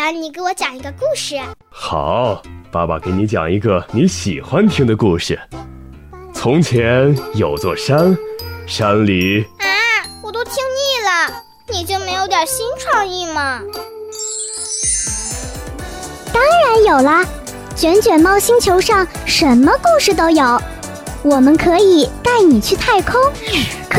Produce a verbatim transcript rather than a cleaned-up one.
然你给我讲一个故事。 好，爸爸给你讲一个你喜欢听的故事。从前有座山，山里…… 啊，我都听腻了，你就没有点新创意吗？ 当然有啦，卷卷猫星球上什么故事都有，我们可以带你去太空。